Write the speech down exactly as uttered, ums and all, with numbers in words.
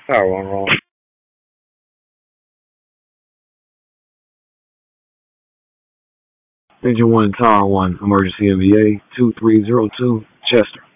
Tower One wrong. Engine One, Tower One, emergency M V A two three zero two, Chester.